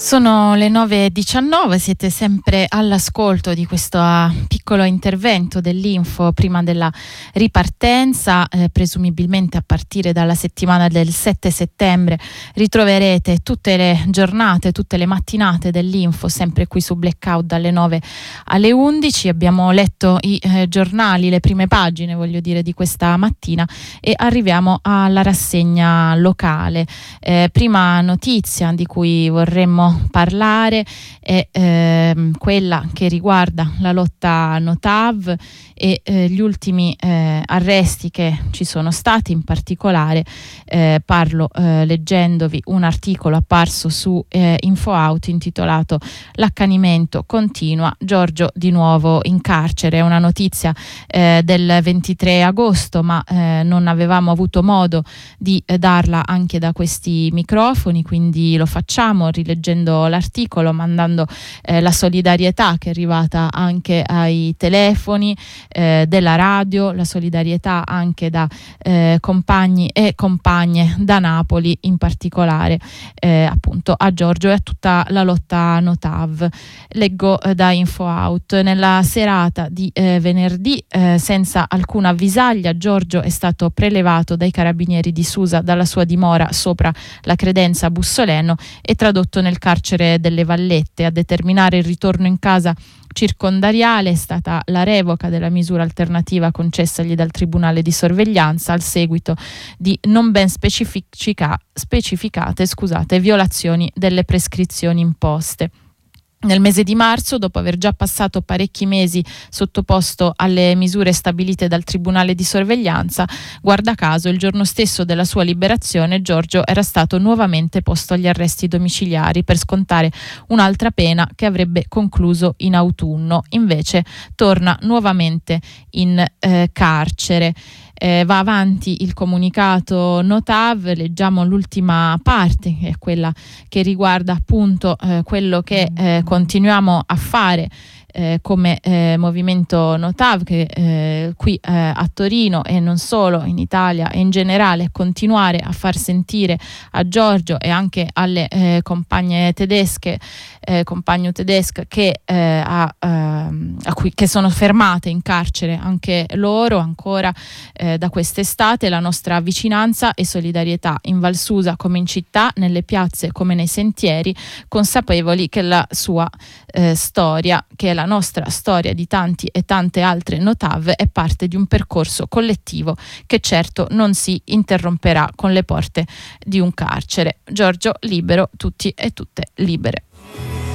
Sono le 9:19, siete sempre all'ascolto di questo piccolo intervento dell'Info prima della ripartenza, presumibilmente a partire dalla settimana del 7 settembre ritroverete tutte le giornate, tutte le mattinate dell'Info sempre qui su Blackout dalle 9 alle 11. Abbiamo letto i giornali, le prime pagine voglio dire di questa mattina e arriviamo alla rassegna locale. Prima notizia di cui vorremmo parlare è quella che riguarda la lotta Notav e gli ultimi arresti che ci sono stati. In particolare parlo leggendovi un articolo apparso su InfoAut intitolato "L'accanimento continua, Giorgio di nuovo in carcere". È una notizia del 23 agosto, ma non avevamo avuto modo di darla anche da questi microfoni, quindi lo facciamo rileggendo l'articolo, mandando la solidarietà che è arrivata anche ai telefoni della radio, la solidarietà anche da compagni e compagne da Napoli, in particolare appunto a Giorgio e a tutta la lotta Notav. Leggo da InfoAut: nella serata di venerdì, senza alcuna avvisaglia, Giorgio è stato prelevato dai carabinieri di Susa dalla sua dimora sopra la credenza Bussoleno e tradotto nel carcere delle Vallette. A determinare il ritorno in casa circondariale è stata la revoca della misura alternativa concessagli dal Tribunale di Sorveglianza al seguito di non ben specificate violazioni delle prescrizioni imposte. Nel mese di marzo, dopo aver già passato parecchi mesi sottoposto alle misure stabilite dal Tribunale di Sorveglianza, guarda caso il giorno stesso della sua liberazione Giorgio era stato nuovamente posto agli arresti domiciliari per scontare un'altra pena che avrebbe concluso in autunno. Invece torna nuovamente in carcere. Va avanti il comunicato Notav, leggiamo l'ultima parte, che è quella che riguarda appunto quello che continuiamo a fare come movimento Notav, che qui a Torino e non solo, in Italia e in generale, continuare a far sentire a Giorgio e anche alle compagne tedesche, compagno tedesche che sono fermate in carcere anche loro ancora da quest'estate, la nostra vicinanza e solidarietà in Val Susa come in città, nelle piazze come nei sentieri, consapevoli che la sua storia, che è la nostra storia di tanti e tante altre Notav, è parte di un percorso collettivo che certo non si interromperà con le porte di un carcere. Giorgio libero, tutti e tutte libere.